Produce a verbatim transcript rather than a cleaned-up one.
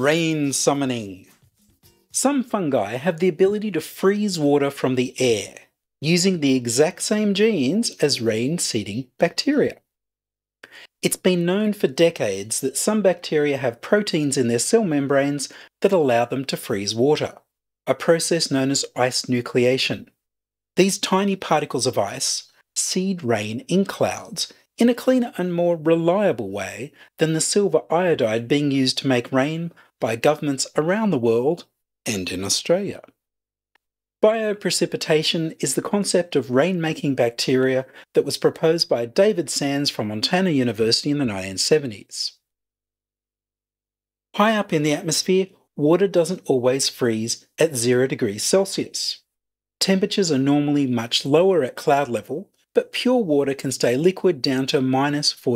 Rain summoning. Some fungi have the ability to freeze water from the air, using the exact same genes as rain-seeding bacteria. It's been known for decades that some bacteria have proteins in their cell membranes that allow them to freeze water, a process known as ice nucleation. These tiny particles of ice seed rain in clouds in a cleaner and more reliable way than the silver iodide being used to make rain by governments around the world and in Australia. Bioprecipitation is the concept of rain-making bacteria that was proposed by David Sands from Montana University in the nineteen seventies. High up in the atmosphere, water doesn't always freeze at zero degrees Celsius. Temperatures are normally much lower at cloud level, but pure water can stay liquid down to minus forty